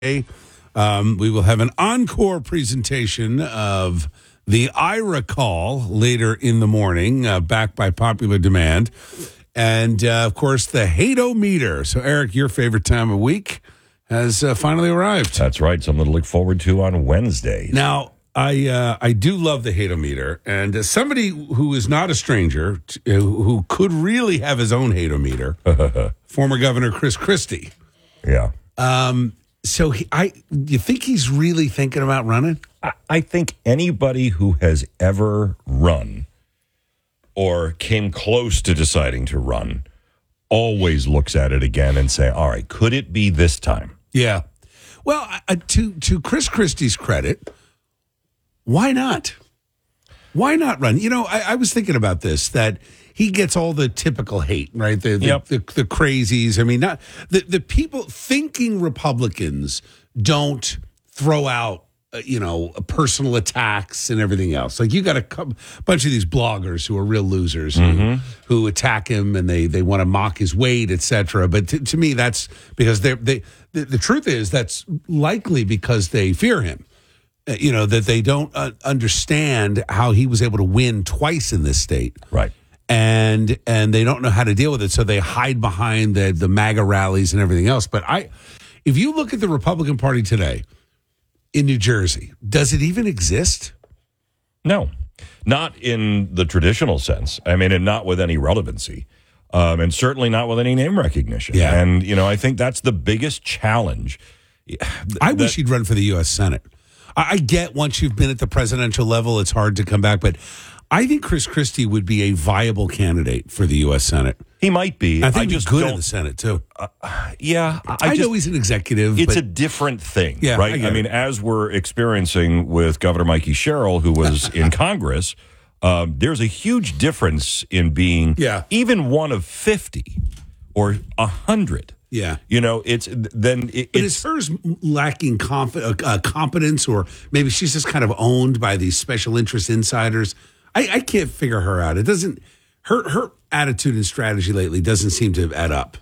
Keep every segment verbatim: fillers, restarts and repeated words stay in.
Um, we will have an encore presentation of the IRA call later in the morning, uh, backed by popular demand. And, uh, of course, the hate-o-meter. So, Eric, your favorite time of week has uh, finally arrived. That's right. Something to look forward to on Wednesday. Now, I uh, I do love the hate-o-meter. And as somebody who is not a stranger, to, uh, who could really have his own hate-o-meter, former Governor Chris Christie. Yeah. Um. So, he, I, you think he's really thinking about running? I, I think anybody who has ever run or came close to deciding to run always looks at it again and say, all right, could it be this time? Yeah. Well, uh, to, to Chris Christie's credit, why not? Why not run? You know, I, I was thinking about this, that he gets all the typical hate, right? The the, Yep. the, the crazies. I mean, not the, the people thinking Republicans don't throw out, uh, you know, personal attacks and everything else. Like, you got a co- bunch of these bloggers who are real losers Mm-hmm. who, who attack him and they, they want to mock his weight, et cetera. But to, to me, that's because they're, they, the, the truth is that's likely because they fear him. Uh, You know, that they don't uh, understand how he was able to win twice in this state. Right. And and they don't know how to deal with it, so they hide behind the the MAGA rallies and everything else. But I, if you look at the Republican Party today in New Jersey, does it even exist? No, not in the traditional sense. I mean, and not with any relevancy, um, and certainly not with any name recognition. Yeah. And, you know, I think that's the biggest challenge. I That- wish he'd run for the U S Senate. I, I get once you've been at the presidential level, it's hard to come back, but I think Chris Christie would be a viable candidate for the U S Senate. He might be. I think I he's just good don't, in the Senate too. Yeah. I, I, just, know he's an executive. It's but, a different thing, Yeah, I right? get I, mean, it. as we're experiencing with Governor Mikey Sherrill, who was in Congress, um, there's a huge difference in being Yeah. even one of fifty or one hundred. yeah. You know, it's then it, But it's is hers lacking conf- uh, uh, competence, or maybe she's just kind of owned by these special interest insiders? I, I can't figure her out. It doesn't. Her her attitude and strategy lately doesn't seem to add up.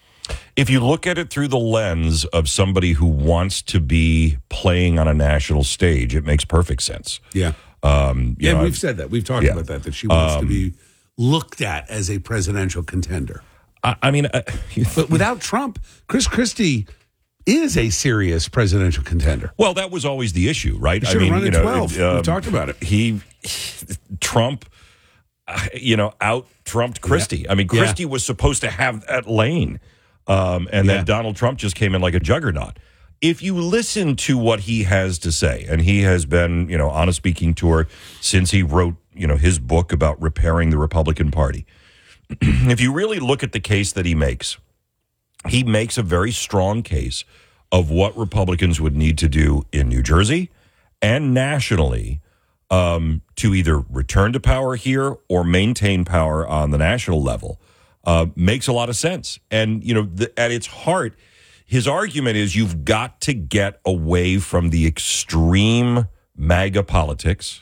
if you look at it through the lens of somebody who wants to be playing on a national stage, it makes perfect sense. Yeah. Um, you Yeah, know, we've I've- said that. We've talked yeah. about that. That she wants Um, to be looked at as a presidential contender. I, I mean, uh, But without Trump, Chris Christie is a serious presidential contender. well, that was always the issue, right? He I should have mean, run you at know, twelve. um, We've talked about it. He, Trump, uh, you know, out trumped Christie. I mean, Yeah. Christie was supposed to have that lane, um, and Yeah. then Donald Trump just came in like a juggernaut. If you listen to what he has to say, and he has been, you know, on a speaking tour since he wrote, you know, his book about repairing the Republican Party. If you really look at the case that he makes, he makes a very strong case of what Republicans would need to do in New Jersey and nationally um, to either return to power here or maintain power on the national level. Uh, makes a lot of sense. And, you know, the, at its heart, his argument is you've got to get away from the extreme MAGA politics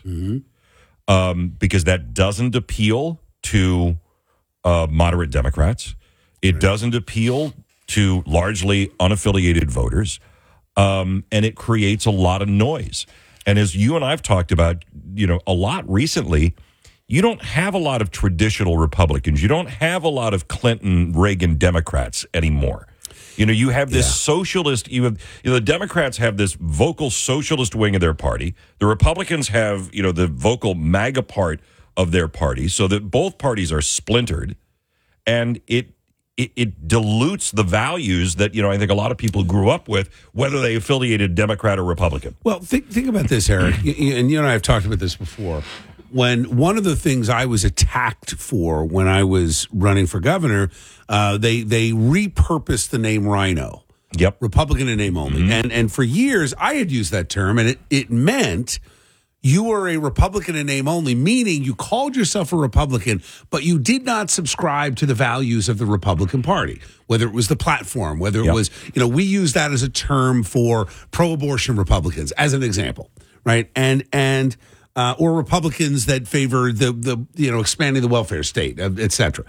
um, because that doesn't appeal to uh, moderate Democrats. It doesn't appeal to largely unaffiliated voters, um, and it creates a lot of noise. And as you and I've talked about, you know, a lot recently, you don't have a lot of traditional Republicans. You don't have a lot of Clinton, Reagan Democrats anymore. You know, you have this Yeah. socialist, you have, you know, the Democrats have this vocal socialist wing of their party. The Republicans have, you know, the vocal MAGA part of their party, so that both parties are splintered. And it, it it dilutes the values that, you know, I think a lot of people grew up with, whether they affiliated Democrat or Republican. Well, think think about this, Eric, Y- y- and you and I have talked about this before. When one of the things I was attacked for when I was running for governor, uh, they they repurposed the name Rhino, Yep. Republican in name only, and and for years I had used that term, and it it meant you were a Republican in name only, meaning you called yourself a Republican, but you did not subscribe to the values of the Republican Party, whether it was the platform, whether it Yep. was, you know, we use that as a term for pro-abortion Republicans, as an example, right? And, and, uh, or Republicans that favor the, the, you know, expanding the welfare state, uh, et cetera.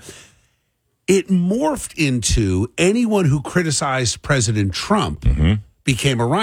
It morphed into anyone who criticized President Trump became a